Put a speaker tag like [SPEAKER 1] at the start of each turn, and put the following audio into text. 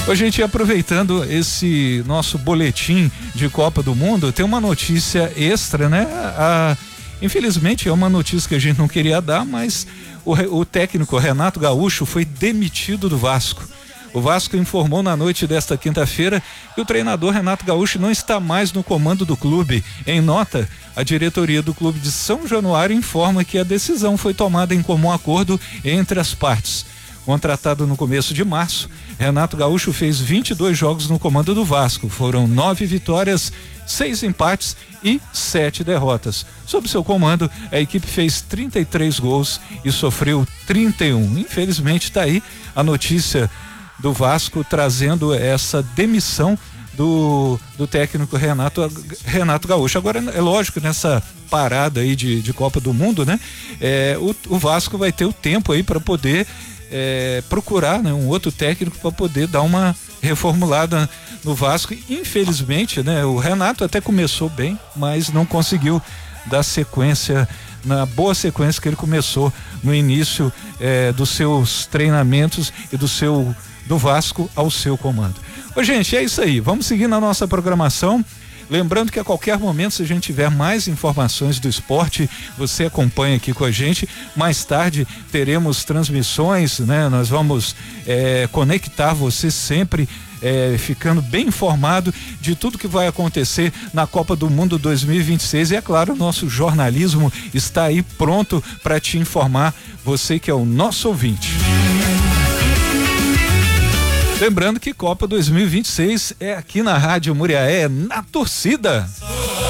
[SPEAKER 1] Ô, gente, aproveitando esse nosso boletim de Copa do Mundo, tem uma notícia extra, né? Infelizmente é uma notícia que a gente não queria dar, mas o técnico Renato Gaúcho foi demitido do Vasco. O Vasco informou na noite desta quinta-feira que o treinador Renato Gaúcho não está mais no comando do clube. Em nota, a diretoria do clube de São Januário informa que a decisão foi tomada em comum acordo entre as partes. Contratado no começo de março, Renato Gaúcho fez 22 jogos no comando do Vasco. Foram 9 vitórias, 6 empates e 7 derrotas. Sob seu comando, a equipe fez 33 gols e sofreu 31. Infelizmente, está aí a notícia do Vasco trazendo essa demissão do técnico Renato Gaúcho. Agora, é lógico, nessa parada aí de Copa do Mundo, né? O Vasco vai ter o tempo aí para poder procurar, né, um outro técnico para poder dar uma reformulada no Vasco. Infelizmente, né, o Renato até começou bem, mas não conseguiu dar sequência, na boa sequência que ele começou no início dos seus treinamentos e do Vasco ao seu comando. Ô, gente, é isso aí, vamos seguir na nossa programação. Lembrando que a qualquer momento, se a gente tiver mais informações do esporte, você acompanha aqui com a gente. Mais tarde teremos transmissões, né? Nós vamos conectar você sempre, ficando bem informado de tudo que vai acontecer na Copa do Mundo 2026. E é claro, o nosso jornalismo está aí pronto para te informar, você que é o nosso ouvinte. Lembrando que Copa 2026 é aqui na Rádio Muriaé, na torcida.